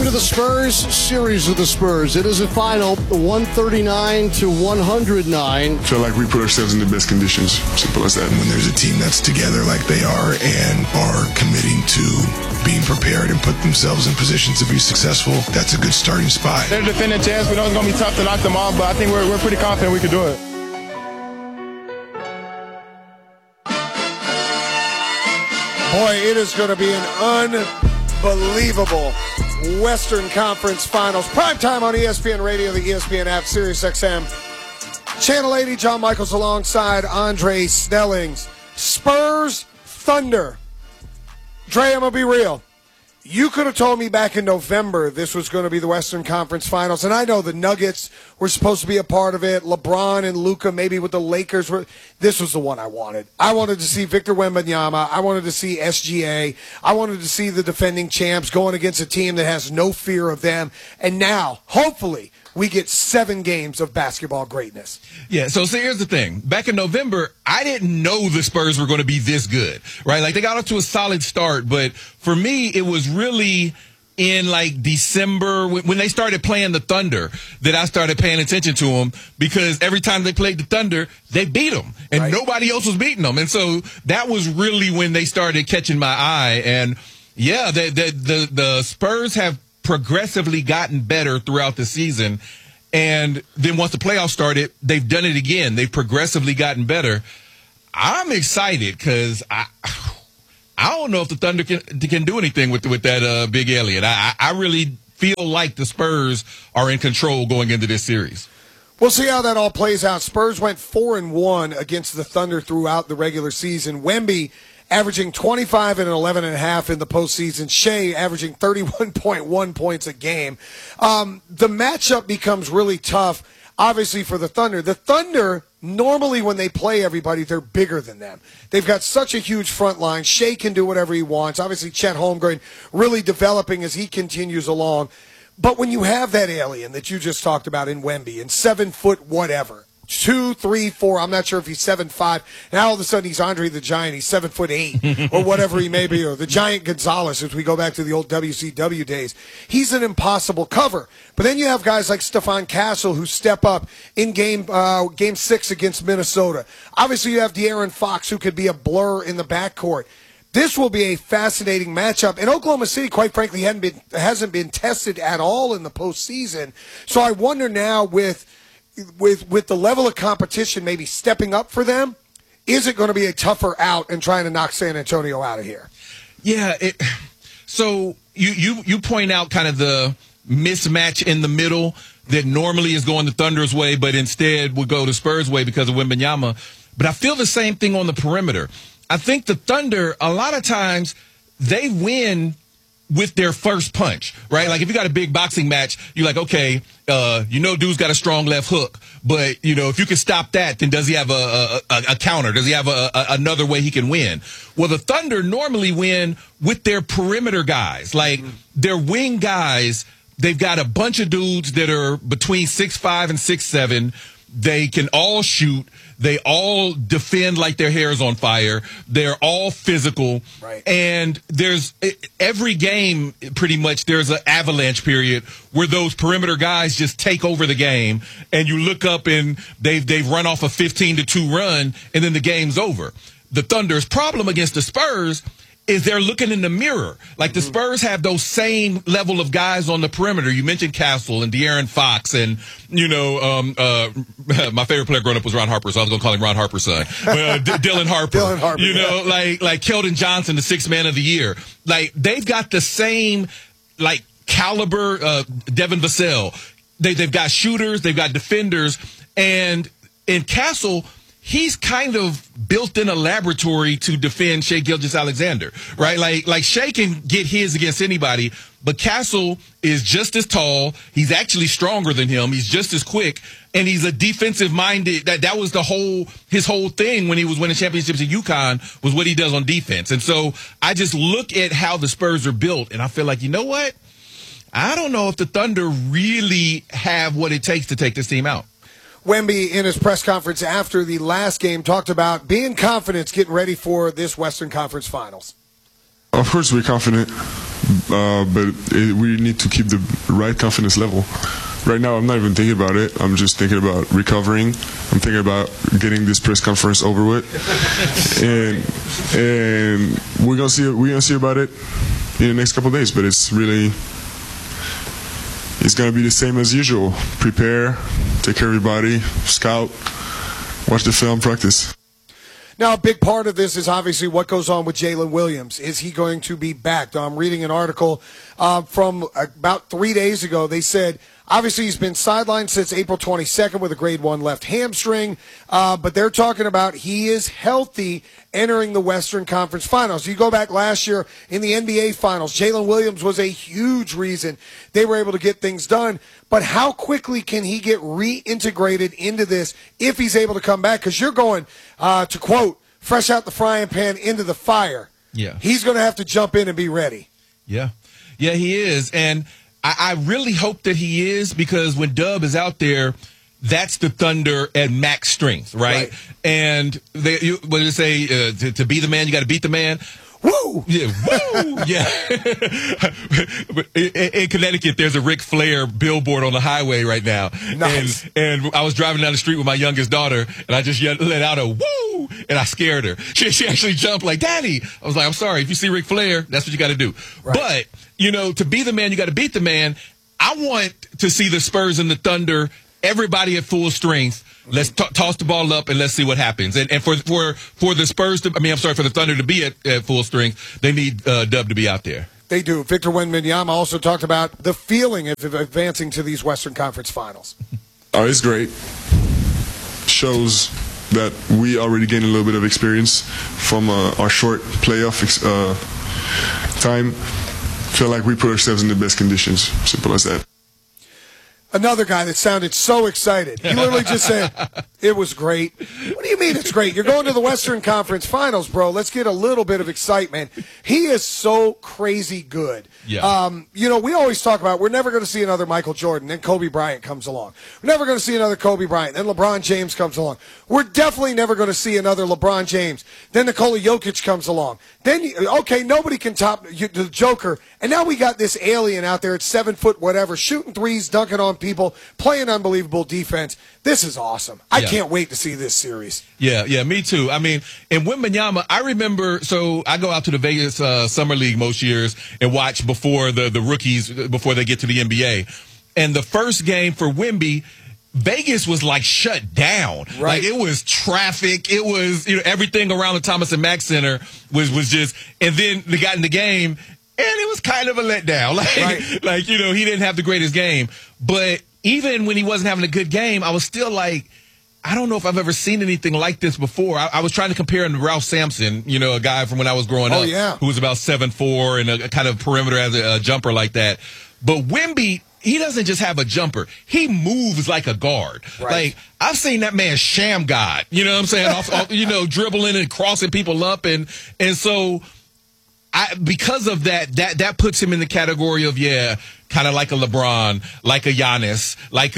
of the Spurs, series of the Spurs. It is a final 139 to 109. Feel like we put ourselves in the best conditions. Simple as that. When there's a team that's together like they are and are committing to being prepared and put themselves in positions to be successful, that's a good starting spot. They're a defending chance. We know it's going to be tough to knock them off, but I think we're pretty confident we can do it. Boy, it is going to be an unbelievable Western Conference Finals. Primetime on ESPN Radio, the ESPN app, Sirius XM. Channel 80, John Michaels alongside Andre Snellings. Spurs, Thunder. Dre, I'm going to be real. You could have told me back in November this was going to be the Western Conference Finals, and I know the Nuggets were supposed to be a part of it. LeBron and Luka maybe with the Lakers. This was the one I wanted. I wanted to see Victor Wembanyama. I wanted to see SGA. I wanted to see the defending champs going against a team that has no fear of them. And now, hopefully, we get 7 games of basketball greatness. Yeah, so here's the thing. Back in November, I didn't know the Spurs were going to be this good, right? Like, they got off to a solid start, but for me, it was really in, like, December, when they started playing the Thunder, that I started paying attention to them, because every time they played the Thunder, they beat them, and nobody else was beating them. And so that was really when they started catching my eye. And, yeah, the Spurs have progressively gotten better throughout the season, and then once the playoffs started, they've done it again. They've progressively gotten better. I'm excited because I don't know if the Thunder can do anything with that big alien. I really feel like the Spurs are in control going into this series. We'll see how that all plays out. Spurs went 4-1 against the Thunder throughout the regular season. Wemby averaging 25 and 11.5 in the postseason. Shea averaging 31.1 points a game. The matchup becomes really tough, obviously, for the Thunder. The Thunder, normally when they play everybody, they're bigger than them. They've got such a huge front line. Shea can do whatever he wants. Obviously, Chet Holmgren really developing as he continues along. But when you have that alien that you just talked about in Wemby, and 7 foot whatever, 2, 3, 4. I'm not sure if he's 7'5". Now all of a sudden he's Andre the Giant. He's 7'8" or whatever he may be, or the Giant Gonzalez, as we go back to the old WCW days. He's an impossible cover. But then you have guys like Stephon Castle who step up in game 6 against Minnesota. Obviously you have De'Aaron Fox who could be a blur in the backcourt. This will be a fascinating matchup. And Oklahoma City, quite frankly, hasn't been tested at all in the postseason. So I wonder now with the level of competition maybe stepping up for them, is it going to be a tougher out and trying to knock San Antonio out of here? Yeah. So you point out kind of the mismatch in the middle that normally is going the Thunder's way, but instead would go the Spurs' way because of Wembanyama. But I feel the same thing on the perimeter. I think the Thunder, a lot of times, they win with their first punch, right? Like, if you got a big boxing match, you're like, okay, dude's got a strong left hook, but, if you can stop that, then does he have a counter? Does he have another way he can win? Well, the Thunder normally win with their perimeter guys, like their wing guys. They've got a bunch of dudes that are between 6'5" and 6'7". They can all shoot. They all defend like their hair's on fire. They're all physical. Right. And there's every game, pretty much, there's an avalanche period where those perimeter guys just take over the game. And you look up and they've run off a 15-2 run, and then the game's over. The Thunder's problem against the Spurs is they're looking in the mirror. Like, the Spurs have those same level of guys on the perimeter. You mentioned Castle and De'Aaron Fox and, my favorite player growing up was Ron Harper, so I was going to call him Ron Harper's son. Dylan Harper. Dylan Harper, like Keldon Johnson, the 6th man of the year. Like, they've got the same, like, caliber, Devin Vassell. They've got shooters, they've got defenders, and in Castle, he's kind of built in a laboratory to defend Shai Gilgeous-Alexander, right? Like Shai can get his against anybody, but Castle is just as tall. He's actually stronger than him. He's just as quick, and he's a defensive-minded. That was his whole thing when he was winning championships at UConn, was what he does on defense. And so I just look at how the Spurs are built, and I feel like, you know what? I don't know if the Thunder really have what it takes to take this team out. Wemby, in his press conference after the last game, talked about being confident, getting ready for this Western Conference Finals. Of course, we're confident, but we need to keep the right confidence level. Right now, I'm not even thinking about it. I'm just thinking about recovering. I'm thinking about getting this press conference over with, and we're gonna see about it in the next couple of days. But it's gonna be the same as usual. Prepare, take care of your body, scout, watch the film, practice. Now, a big part of this is obviously what goes on with Jalen Williams. Is he going to be back? I'm reading an article from about 3 days ago. They said, obviously, he's been sidelined since April 22nd with a grade 1 left hamstring, but they're talking about he is healthy entering the Western Conference Finals. You go back last year in the NBA Finals, Jalen Williams was a huge reason they were able to get things done. But how quickly can he get reintegrated into this if he's able to come back? Because you're going, to quote, fresh out the frying pan into the fire. Yeah. He's going to have to jump in and be ready. Yeah. Yeah, he is. And I really hope that he is, because when Dub is out there, that's the Thunder at max strength, right? And what do they say? To be the man, you got to beat the man. Woo! Yeah, woo! Yeah. In Connecticut, there's a Ric Flair billboard on the highway right now. Nice. And I was driving down the street with my youngest daughter, and I just let out a woo, and I scared her. She actually jumped like, Daddy. I was like, I'm sorry. If you see Ric Flair, that's what you got to do. Right. But, to be the man, you got to beat the man. I want to see the Spurs and the Thunder, everybody at full strength. Let's toss the ball up and let's see what happens. And for the Spurs for the Thunder to be at full strength, they need Dub to be out there. They do. Victor Wembanyama also talked about the feeling of advancing to these Western Conference Finals. Oh, it's great. Shows that we already gained a little bit of experience from our short playoff time. Feel like we put ourselves in the best conditions. Simple as that. Another guy that sounded so excited. He literally just said, it was great. What do you mean it's great? You're going to the Western Conference Finals, bro. Let's get a little bit of excitement. He is so crazy good. Yeah. We always talk about we're never going to see another Michael Jordan. Then Kobe Bryant comes along. We're never going to see another Kobe Bryant. Then LeBron James comes along. We're definitely never going to see another LeBron James. Then Nikola Jokic comes along. Then, nobody can top the Joker. And now we got this alien out there at 7 foot whatever, shooting threes, dunking on people, playing unbelievable defense. This is awesome. I can't wait to see this series. Yeah, me too. I mean, in Wembanyama, I remember, so I go out to the Vegas Summer League most years and watch before the rookies, before they get to the NBA. And the first game for Wemby, Vegas was like shut down. Right. Like it was traffic. It was, everything around the Thomas and Mack Center was just, and then they got in the game and it was kind of a letdown. He didn't have the greatest game. But even when he wasn't having a good game, I was still like, I don't know if I've ever seen anything like this before. I was trying to compare him to Ralph Sampson, a guy from when I was growing up, who was about 7'4" and a kind of perimeter as a jumper like that. But Wemby, he doesn't just have a jumper. He moves like a guard. Right. Like, I've seen that man sham God. You know what I'm saying? off, dribbling and crossing people up. And so because of that puts him in the category of, kind of like a LeBron, like a Giannis, like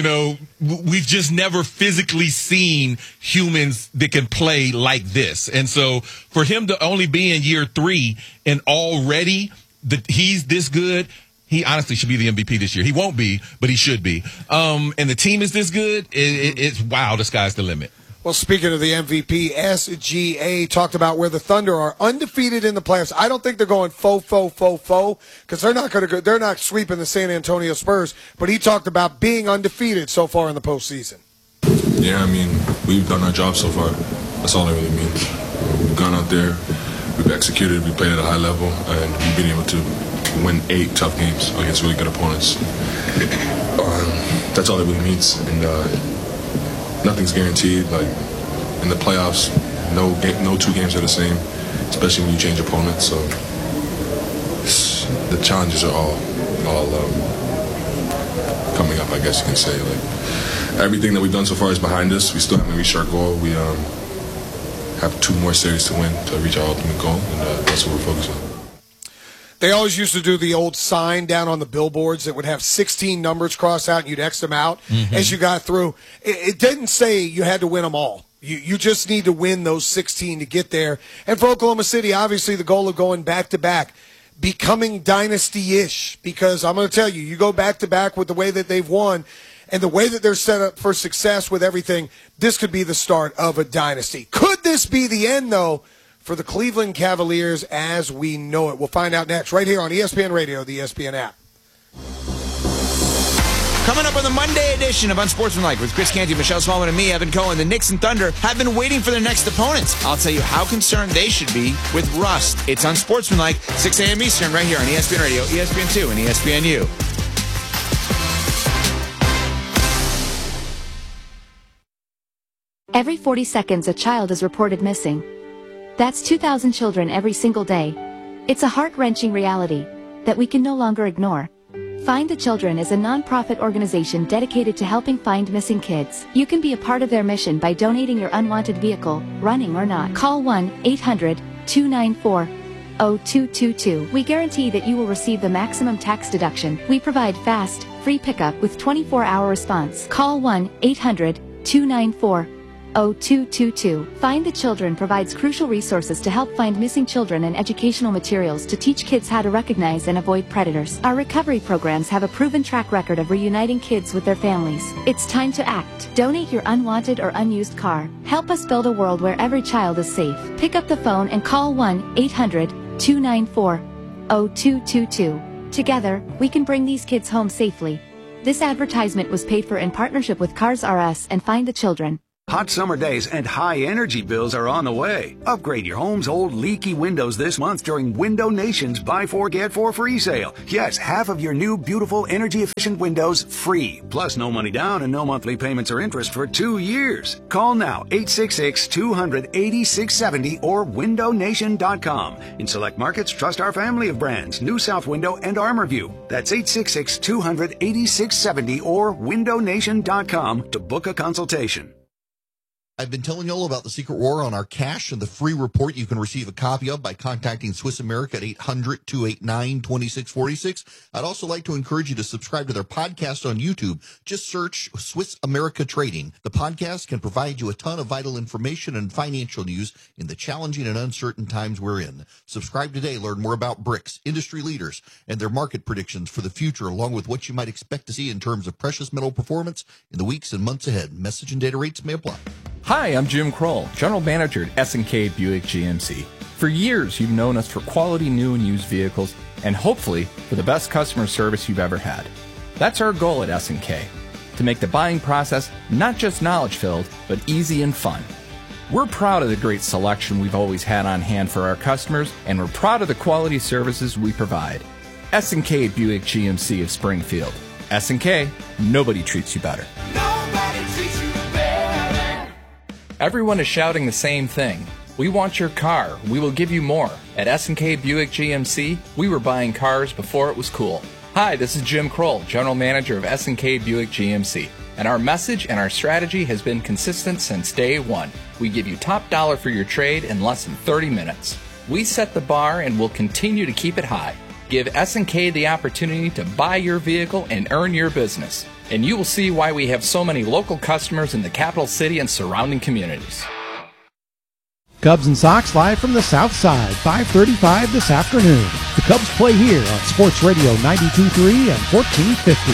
we've just never physically seen humans that can play like this. And so for him to only be in year 3 and already he's this good, he honestly should be the MVP this year. He won't be, but he should be. And the team is this good, it's wow, the sky's the limit. Well, speaking of the MVP, SGA talked about where the Thunder are undefeated in the playoffs. I don't think they're going faux, because they're not going to go. They're not sweeping the San Antonio Spurs. But he talked about being undefeated so far in the postseason. Yeah, we've done our job so far. That's all it really means. We've gone out there, we've executed, we played at a high level, and we've been able to win 8 tough games against really good opponents. That's all it really means. And nothing's guaranteed. Like in the playoffs, no 2 games are the same, especially when you change opponents. So the challenges are all coming up, I guess you can say. Like everything that we've done so far is behind us. We still haven't reached our goal. We have 2 more series to win to reach our ultimate goal, and that's what we're focused on. They always used to do the old sign down on the billboards that would have 16 numbers crossed out and you'd X them out as you got through. It didn't say you had to win them all. You just need to win those 16 to get there. And for Oklahoma City, obviously the goal of going back-to-back, becoming dynasty-ish, because I'm going to tell you, you go back-to-back with the way that they've won and the way that they're set up for success with everything, this could be the start of a dynasty. Could this be the end, though, for the Cleveland Cavaliers as we know it? We'll find out next right here on ESPN Radio, the ESPN app. Coming up on the Monday edition of Unsportsmanlike with Chris Canty, Michelle Smallman, and me, Evan Cohen, the Knicks and Thunder have been waiting for their next opponents. I'll tell you how concerned they should be with rust. It's Unsportsmanlike, 6 a.m. Eastern, right here on ESPN Radio, ESPN2, and ESPNU. Every 40 seconds, a child is reported missing. That's 2,000 children every single day. It's a heart-wrenching reality that we can no longer ignore. Find the Children is a non-profit organization dedicated to helping find missing kids. You can be a part of their mission by donating your unwanted vehicle, running or not. Call 1-800-294-0222. We guarantee that you will receive the maximum tax deduction. We provide fast, free pickup with 24-hour response. Call 1-800-294-0222. Find the Children provides crucial resources to help find missing children and educational materials to teach kids how to recognize and avoid predators. Our recovery programs have a proven track record of reuniting kids with their families. It's time to act. Donate your unwanted or unused car. Help us build a world where every child is safe. Pick up the phone and call 1-800-294-0222. Together, we can bring these kids home safely. This advertisement was paid for in partnership with Cars R Us and Find the Children. Hot summer days and high energy bills are on the way. Upgrade your home's old leaky windows this month during Window Nation's Buy 4 Get 4 free sale. Yes, half of your new beautiful energy efficient windows free. Plus no money down and no monthly payments or interest for 2 years. Call now 866-200-8670 or windownation.com. In select markets, trust our family of brands, New South Window and ArmorView. That's 866-200-8670 or windownation.com to book a consultation. I've been telling you all about the Secret War on our cash and the free report you can receive a copy of by contacting Swiss America at 800-289-2646. I'd also like to encourage you to subscribe to their podcast on YouTube. Just search Swiss America Trading. The podcast can provide you a ton of vital information and financial news in the challenging and uncertain times we're in. Subscribe today. Learn more about BRICS, industry leaders, and their market predictions for the future, along with what you might expect to see in terms of precious metal performance in the weeks and months ahead. Message and data rates may apply. Hi, I'm Jim Kroll, General Manager at S&K Buick GMC. For years, you've known us for quality new and used vehicles, and hopefully for the best customer service you've ever had. That's our goal at S&K, to make the buying process not just knowledge-filled, but easy and fun. We're proud of the great selection we've always had on hand for our customers, and we're proud of the quality services we provide. S&K Buick GMC of Springfield. S&K, nobody treats you better. Nobody treats you better. Everyone is shouting the same thing. We want your car. We will give you more. At S&K Buick GMC, we were buying cars before it was cool. Hi, this is Jim Kroll, General Manager of S&K Buick GMC. And our message and our strategy has been consistent since day one. We give you top dollar for your trade in less than 30 minutes. We set the bar and will continue to keep it high. Give S&K the opportunity to buy your vehicle and earn your business. And you will see why we have so many local customers in the capital city and surrounding communities. Cubs and Sox live from the South Side, 5:35 this afternoon. The Cubs play here on Sports Radio 92.3 and 1450.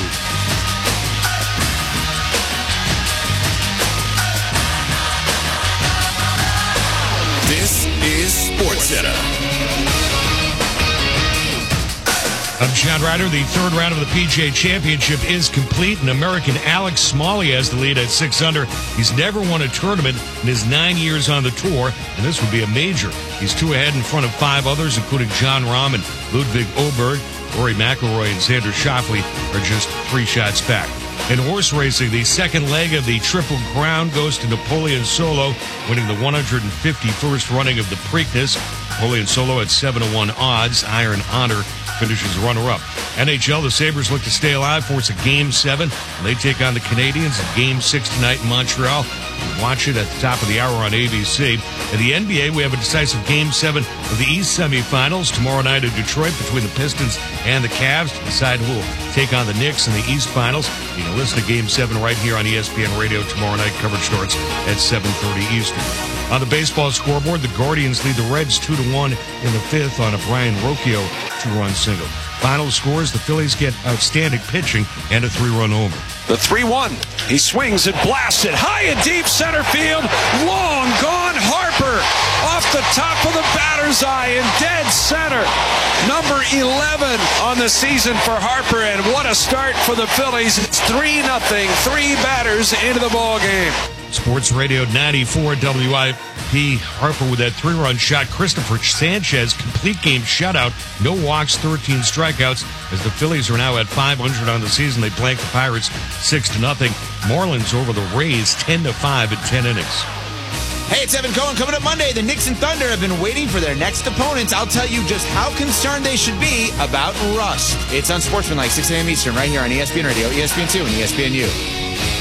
This is SportsCenter. I'm John Ryder. The third round of the PGA Championship is complete, and American Alex Smalley has the lead at 6 under. He's never won a tournament in his 9 years on the tour, and this would be a major. He's 2 ahead in front of 5 others, including Jon Rahm and Ludwig Oberg. Rory McIlroy and Xander Schauffele are just 3 shots back. In horse racing, the second leg of the Triple Crown goes to Napoleon Solo, winning the 151st running of the Preakness. Napoleon Solo at 7-1 odds. Iron Honor finishes runner-up. NHL, the Sabres look to stay alive for it's a Game 7. They take on the Canadiens in Game 6 tonight in Montreal. Watch it at the top of the hour on ABC. At the NBA, we have a decisive Game 7 of the East semifinals tomorrow night in Detroit between the Pistons and the Cavs to decide who will take on the Knicks in the East Finals. You can listen to Game 7 right here on ESPN Radio tomorrow night. Coverage starts at 7:30 Eastern. On the baseball scoreboard, the Guardians lead the Reds 2-1 in the fifth on a Brian Rocchio 2-run single. Final scores, the Phillies get outstanding pitching and a 3-run homer. The 3-1. He swings and blasts it high and deep center field. Long gone Harper off the top of the batter's eye in dead center. Number 11 on the season for Harper, and what a start for the Phillies. It's 3-0. 3 batters into the ball game. Sports Radio 94 WIP. Harper with that 3-run shot. Christopher Sanchez, complete game shutout. No walks, 13 strikeouts. As the Phillies are now at 500 on the season, they blank the Pirates 6-0. Marlins over the Rays 10-5 in 10 innings. Hey, it's Evan Cohen. Coming up Monday, the Knicks and Thunder have been waiting for their next opponents. I'll tell you just how concerned they should be about rust. It's Unsportsmanlike, 6 a.m. Eastern, right here on ESPN Radio, ESPN2, and ESPNU.